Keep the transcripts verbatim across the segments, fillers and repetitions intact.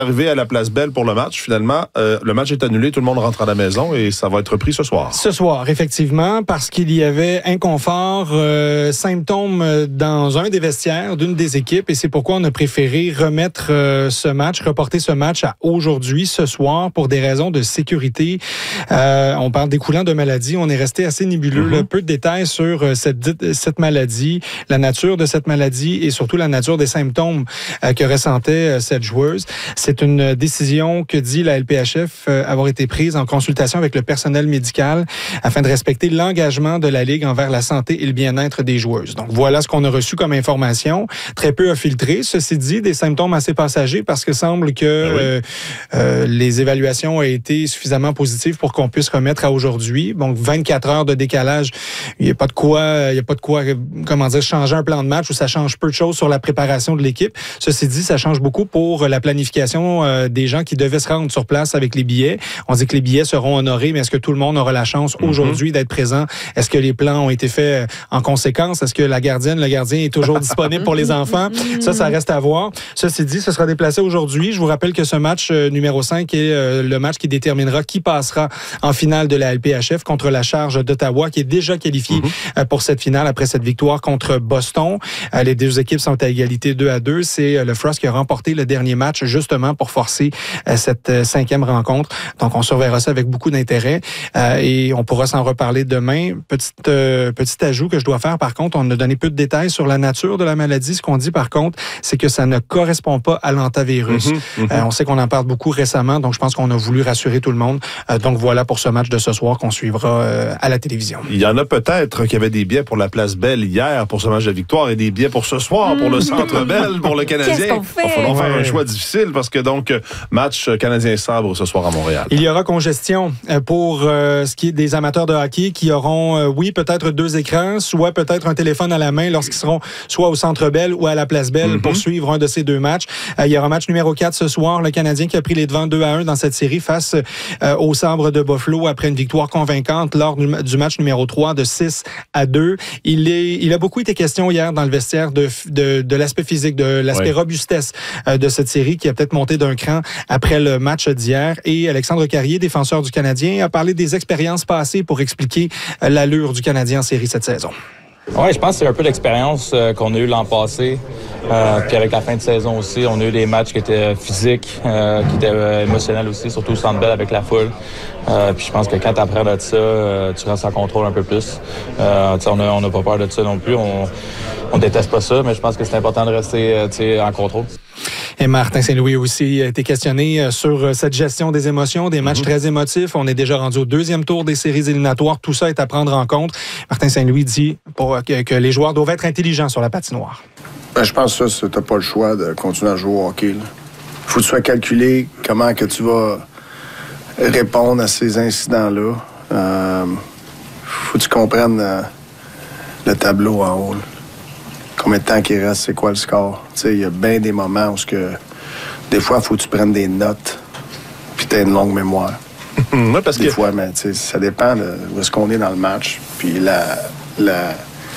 arrivé à la Place Belle pour le match. Finalement, euh, le match est annulé, tout le monde rentre à la maison et ça va être repris ce soir. Ce soir, effectivement, parce qu'il y avait inconfort, euh, symptômes dans un des vestiaires d'une des équipes et c'est pourquoi on a préféré remettre euh, ce match, reporter ce match à aujourd'hui, ce soir, pour des raisons de sécurité. Euh, on parle découlant de maladie. On est resté assez nébuleux. Mm-hmm. Là, peu de détails sur euh, cette, cette maladie, la nature de cette maladie et surtout la nature des symptômes euh, que ressentait euh, cette joueuse. C'est une décision que dit la L P H F euh, avoir été prise en consultation avec le personnel médical afin de respecter l'engagement de la Ligue envers la santé et le bien-être des joueuses. Donc voilà ce qu'on a reçu comme information. Très peu a filtré. Ceci dit, des symptômes assez passagers parce que semble que ah oui. euh, euh, les évaluations ont été suffisamment positives pour qu'on puisse remettre à aujourd'hui. Donc vingt-quatre heures de décalage. Il n'y a pas de quoi, il y a pas de quoi, comment dire, changer un plan de match où ça change peu de choses sur la préparation de l'équipe. Ceci dit, ça change beaucoup pour la planification euh, des gens qui devaient se rendre sur place avec les billets. On dit que les billets seront honorés, mais est-ce que tout le monde aura la chance mm-hmm. aujourd'hui d'être présent? Est-ce que les plans ont été faits en conséquence? Est-ce que la gardienne, le gardien est toujours disponible pour les enfants? Ça, ça reste à voir. Ceci dit, ce sera déplacé aujourd'hui. Je vous rappelle que ce match euh, numéro cinq est euh, le match qui déterminera qui passera en finale de la L P H F contre la Charge d'Ottawa, qui est déjà qualifiée mm-hmm. euh, pour cette finale après cette victoire contre Boston. Euh, les deux équipes sont à égalité deux à deux. C'est euh, le Frost qui a remporté le dernier match justement pour forcer euh, cette euh, cinquième rencontre. Donc, on surveillera ça avec beaucoup d'intérêt euh, et on pourra s'en reparler demain. Petite, euh, petit ajout que je dois faire, par contre, on a donné peu de détails sur la nature de la maladie. Ce qu'on dit, par contre, c'est que ça ne correspond pas à l'hantavirus. Mm-hmm, mm-hmm. Euh, on sait qu'on en parle beaucoup récemment, donc je pense qu'on a voulu rassurer tout le monde. Euh, donc, voilà pour ce match de ce soir qu'on suivra euh, à la télévision. Il y en a peut-être qui avaient des billets pour la Place Belle hier pour ce match de victoire et des billets pour ce soir, mmh. pour le Centre Bell, pour le Canadien. Qu'est-ce qu'on fait? Il va falloir faire un choix difficile parce que donc, match Canadien-Sabre ce soir à Montréal. Il y aura congestion pour euh, ce qui est des amateurs de hockey qui auront, euh, oui, peut-être deux écrans, soit peut-être un téléphone à la main lorsqu'ils seront soit au Centre Bell ou à la Place Belle mm-hmm. pour suivre un de ces deux matchs. Euh, il y aura match numéro quatre ce soir. Le Canadien qui a pris les devants deux à un dans cette série face euh, au Sabre de Buffalo après une victoire convaincante lors du, du match numéro trois de six à deux. Il, est, il a beaucoup été question hier dans le vestiaire de, de, de l'aspect physique, de l'aspect oui. robustesse euh, de cette série qui a peut-être monté d'un cran après le match d'hier. Et Alexandre Carrier, défenseur du Canadien, a parlé des expériences passées pour expliquer euh, l'allure du Canadien en série cette saison. Oui, je pense que c'est un peu l'expérience euh, qu'on a eue l'an passé. Euh, puis avec la fin de saison aussi, on a eu des matchs qui étaient physiques, euh, qui étaient euh, émotionnels aussi, surtout au Centre Bell avec la foule. Euh, puis je pense que quand tu apprends de ça, euh, tu restes en contrôle un peu plus. Euh, on n'a on a pas peur de ça non plus. On, on déteste pas ça, mais je pense que c'est important de rester euh, en contrôle. Et Martin Saint-Louis aussi a été questionné sur cette gestion des émotions, des matchs mm-hmm. très émotifs. On est déjà rendu au deuxième tour des séries éliminatoires. Tout ça est à prendre en compte. Martin Saint-Louis dit pour, que, que les joueurs doivent être intelligents sur la patinoire. Ben, je pense que ça, tu n'as pas le choix de continuer à jouer au hockey. Il faut que tu sois calculé comment que tu vas répondre à ces incidents-là. Il euh, faut que tu comprennes euh, le tableau en haut. Là. Combien de temps qu'il reste, c'est quoi le score? Il y a bien des moments où que, des fois, il faut que tu prennes des notes puis tu as une longue mémoire. Oui, parce des que... fois, mais ça dépend de où est-ce qu'on est dans le match. Puis la, la,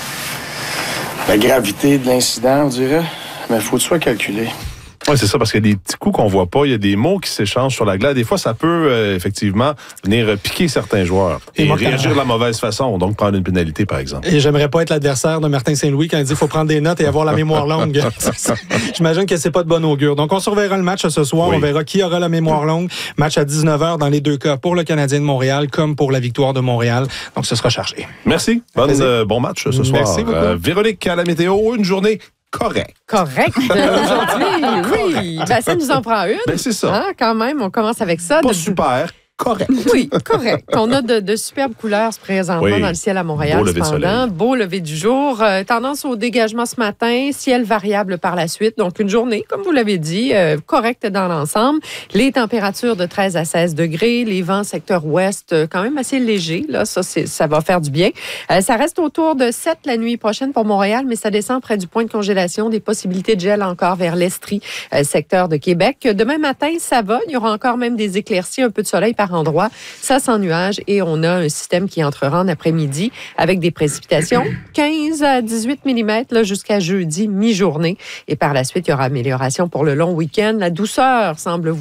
la gravité de l'incident, on dirait. Mais il faut que tu sois calculé. Oui, c'est ça, parce qu'il y a des petits coups qu'on voit pas, il y a des mots qui s'échangent sur la glace. Des fois, ça peut euh, effectivement venir piquer certains joueurs et, et moi, réagir de la mauvaise façon, donc prendre une pénalité, par exemple. Et j'aimerais pas être l'adversaire de Martin Saint-Louis quand il dit qu'il faut prendre des notes et avoir la mémoire longue. J'imagine que c'est pas de bon augure. Donc, on surveillera le match ce soir. Oui. On verra qui aura la mémoire longue. Match à dix-neuf heures dans les deux cas, pour le Canadien de Montréal comme pour la victoire de Montréal. Donc, ce sera chargé. Merci. Bonne, euh, bon match ce soir. Merci beaucoup. Euh, Véronique, à la météo, une journée correct. Correct. Aujourd'hui, oui. Ben, ça nous en prend une. Ben, c'est ça. Hein, quand même, on commence avec ça. Pas de... super. Correct. Oui, correct. On a de, de superbes couleurs se présentant oui. dans le ciel à Montréal. Beau lever de soleil. Beau lever du jour. Euh, tendance au dégagement ce matin. Ciel variable par la suite. Donc, une journée, comme vous l'avez dit, euh, correcte dans l'ensemble. Les températures de treize à seize degrés. Les vents secteur ouest, euh, quand même assez légers. Là, ça, c'est, ça va faire du bien. Euh, ça reste autour de sept la nuit prochaine pour Montréal, mais ça descend près du point de congélation. Des possibilités de gel encore vers l'Estrie, euh, secteur de Québec. Demain matin, ça va. Il y aura encore même des éclaircies, un peu de soleil par endroit. Ça sans nuages et on a un système qui entrera en après-midi avec des précipitations quinze à dix-huit millimètres là, jusqu'à jeudi mi-journée. Et par la suite, il y aura amélioration pour le long week-end. La douceur semble vous